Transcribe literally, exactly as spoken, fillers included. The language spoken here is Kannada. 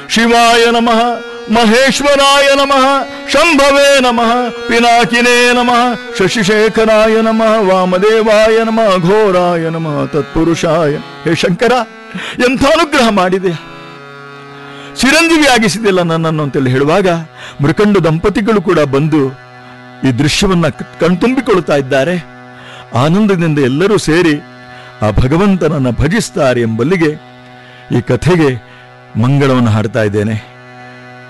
ಶಿವಾಯ ನಮಃ, ಮಹೇಶ್ವರಾಯ ನಮಃ, ಶಂಭವೇ ನಮಃ, ಪಿನಾಕಿನೇ ನಮಃ, ಶಶಿಶೇಖರಾಯ ನಮಃ, ವಾಮದೇವಾಯ ನಮಃ, ಘೋರಾಯ ನಮಃ, ತತ್ಪುರುಷಾಯ. ಹೇ ಶಂಕರ, ಎಂಥ ಅನುಗ್ರಹ ಮಾಡಿದೆ, ಚಿರಂಜೀವಿ ಆಗಿಸಿದಿಲ್ಲ ನನ್ನನ್ನು ಅಂತೇಳಿ ಹೇಳುವಾಗ ಮೃಕಂಡು ದಂಪತಿಗಳು ಕೂಡ ಬಂದು ಈ ದೃಶ್ಯವನ್ನ ಕಣ್ತುಂಬಿಕೊಳ್ಳುತ್ತಾ ಇದ್ದಾರೆ. ಆನಂದದಿಂದ ಎಲ್ಲರೂ ಸೇರಿ ಆ ಭಗವಂತನನ್ನು ಭಜಿಸ್ತಾರೆ ಎಂಬಲ್ಲಿಗೆ ಈ ಕಥೆಗೆ ಮಂಗಳವನ್ನು ಹಾಡ್ತಾ ಇದ್ದೇನೆ.